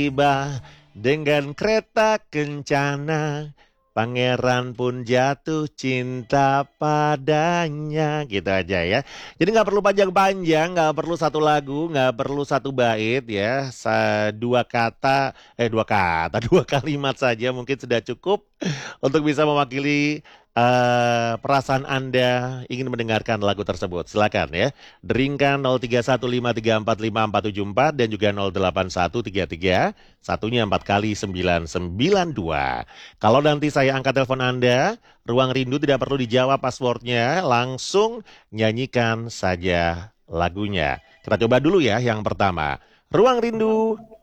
Tiba dengan kereta kencana, pangeran pun jatuh cinta padanya. Gitu aja ya. Jadi nggak perlu panjang-panjang, nggak perlu satu lagu, nggak perlu satu bait ya. Dua kata, dua kata, dua kalimat saja mungkin sudah cukup untuk bisa mewakili perasaan Anda ingin mendengarkan lagu tersebut. Silakan ya. Deringkan 0315345474 dan juga 081331 satunya 4 kali 992. Kalau nanti saya angkat telepon Anda, Ruang Rindu tidak perlu dijawab passwordnya, langsung nyanyikan saja lagunya. Kita coba dulu ya yang pertama. Ruang Rindu.